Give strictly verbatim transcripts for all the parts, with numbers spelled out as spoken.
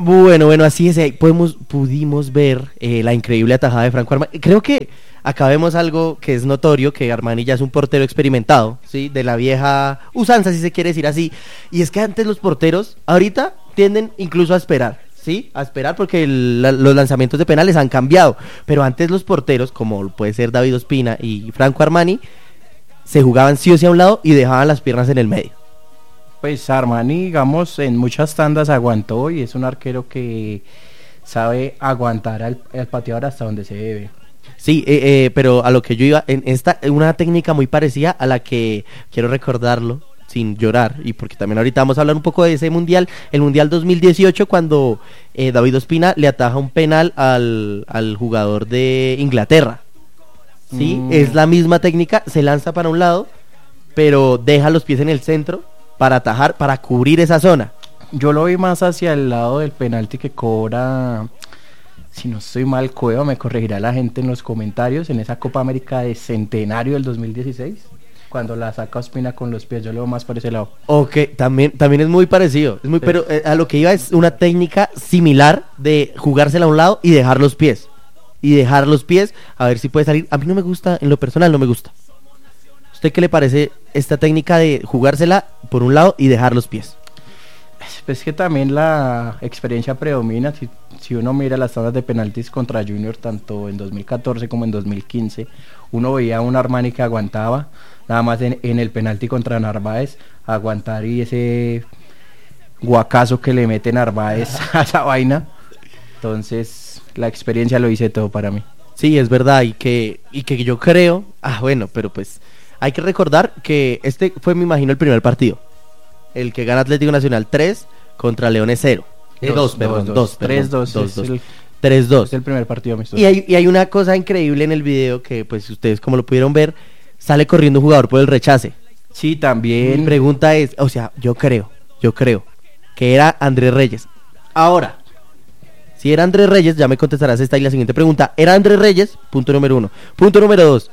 Bueno, bueno, así es, ahí podemos, pudimos ver eh, la increíble atajada de Franco Armani. Creo que acá vemos algo que es notorio, que Armani ya es un portero experimentado, ¿sí? De la vieja usanza, si se quiere decir así. Y es que antes los porteros, ahorita, tienden incluso a esperar, ¿sí? A esperar porque el, la, los lanzamientos de penales han cambiado. Pero antes los porteros, como puede ser David Ospina y Franco Armani, se jugaban sí o sí a un lado y dejaban las piernas en el medio. Pues Armani, digamos, en muchas tandas aguantó y es un arquero que sabe aguantar al, al pateador hasta donde se debe. Sí, eh, eh, pero a lo que yo iba, en esta, una técnica muy parecida a la que quiero recordarlo sin llorar, y porque también ahorita vamos a hablar un poco de ese mundial, el mundial dos mil dieciocho, cuando eh, David Ospina le ataja un penal al, al jugador de Inglaterra. Sí, mm. Es la misma técnica, se lanza para un lado, pero deja los pies en el centro para atajar, para cubrir esa zona. Yo lo vi más hacia el lado del penalti que cobra, si no estoy mal, Cueva, me corregirá la gente en los comentarios, en esa Copa América de Centenario del dos mil dieciséis, cuando la saca Ospina con los pies. Yo lo veo más por ese lado. Ok, también, también es muy parecido, es muy, pero eh, a lo que iba es una técnica similar de jugársela a un lado y dejar los pies, y dejar los pies, a ver si puede salir. A mí no me gusta, en lo personal no me gusta. ¿Usted qué le parece esta técnica de jugársela por un lado y dejar los pies? Pues que también la experiencia predomina. Si, si uno mira las tablas de penaltis contra Junior, tanto en dos mil catorce como en dos mil quince, uno veía a un Armani que aguantaba, nada más en, en el penalti contra Narváez, aguantar y ese guacazo que le mete Narváez a esa vaina. Entonces, la experiencia lo dice todo para mí. Sí, es verdad, y que, y que yo creo, ah bueno, pero pues hay que recordar que este fue, me imagino, el primer partido. El que gana Atlético Nacional tres contra Leones cero. Eh, dos, perdón, dos, tres dos. tres dos. Es el primer partido amistoso. Y hay, y hay una cosa increíble en el video que, pues, ustedes como lo pudieron ver, sale corriendo un jugador por el rechace. Sí, también. Mi pregunta es, o sea, yo creo, yo creo que era Andrés Reyes. Ahora, si era Andrés Reyes, ya me contestarás esta y la siguiente pregunta. ¿Era Andrés Reyes? Punto número uno. Punto número dos.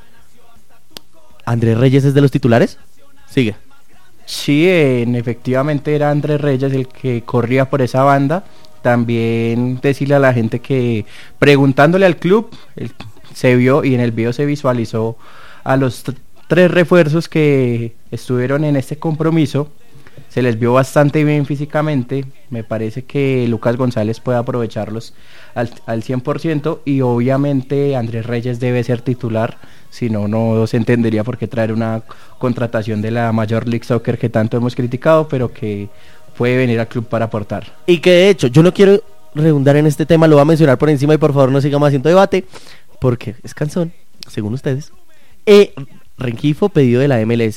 ¿Andrés Reyes es de los titulares? Sigue. Sí, en, efectivamente era Andrés Reyes el que corría por esa banda. También decirle a la gente que preguntándole al club, el, se vio y en el video se visualizó a los t- tres refuerzos que estuvieron en este compromiso. Se les vio bastante bien físicamente. Me parece que Lucas González puede aprovecharlos al, al cien por ciento y obviamente Andrés Reyes debe ser titular. Si no, no se entendería por qué traer una contratación de la Major League Soccer que tanto hemos criticado, pero que puede venir al club para aportar. Y que de hecho, yo no quiero redundar en este tema, lo voy a mencionar por encima y por favor no sigamos haciendo debate, porque es cansón, según ustedes. Eh, Rengifo pedido de la M L S.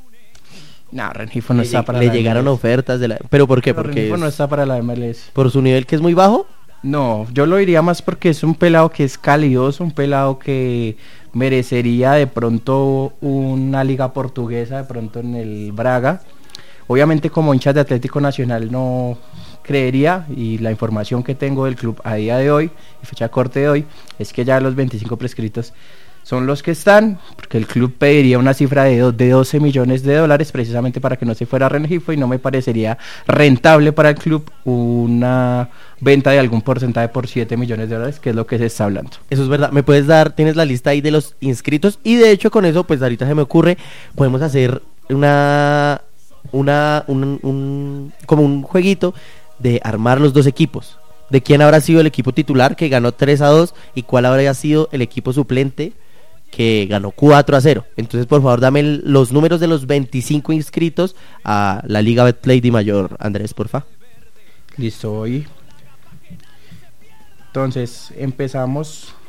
No, Rengifo no le está para le la llegaron M L S. ofertas de la... ¿Pero por qué? Pero Porque Rengifo es... no está para la M L S. ¿Por su nivel que es muy bajo? No, yo lo diría más porque es un pelado que es calidoso, un pelado que merecería de pronto una liga portuguesa, de pronto en el Braga. Obviamente como hinchas de Atlético Nacional no creería, y la información que tengo del club a día de hoy, y fecha corte de hoy, es que ya los veinticinco prescritos son los que están, porque el club pediría una cifra de, do, de doce millones de dólares precisamente para que no se fuera Rengifo, y no me parecería rentable para el club una venta de algún porcentaje por siete millones de dólares, que es lo que se está hablando. Eso es verdad, me puedes dar, tienes la lista ahí de los inscritos, y de hecho con eso, pues ahorita se me ocurre, podemos hacer una, una, un, un como un jueguito de armar los dos equipos, de quién habrá sido el equipo titular que ganó tres a dos, y cuál habría sido el equipo suplente que ganó cuatro a cero. Entonces, por favor, dame el, los números de los veinticinco inscritos a la Liga Betplay de Mayor, Andrés, porfa. Listo, hoy. Entonces, empezamos